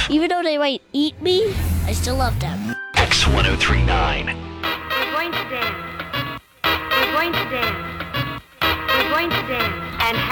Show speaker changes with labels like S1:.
S1: Even though they might eat me, I still love them.
S2: X1039.
S3: We're going to dance. We're going to dance. We're going to dance. And